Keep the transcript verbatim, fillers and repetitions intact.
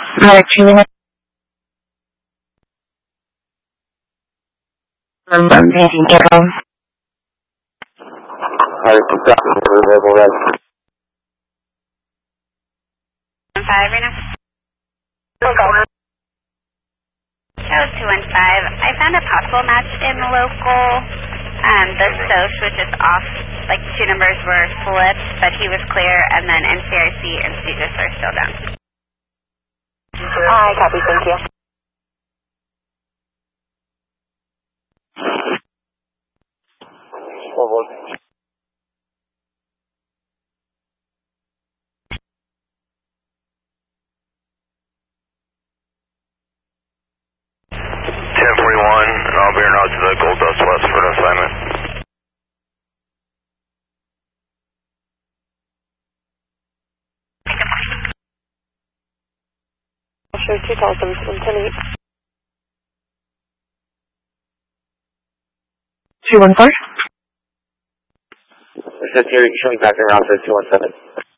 Medic two minutes. Um, I'm thinking get home. Medic two red. Five right now. Show two one five. I found a possible match in the local. Um, the Soch was just off, like two numbers were flipped, but he was clear, and then N C R C and C G I S are still down. Hi, copy, thank you. Over. ten forty-one, and I'll be out to the Gold Dust West for an assignment. Sure, two thousand, ten eight. two one four. It says here, showing back around to two one seven.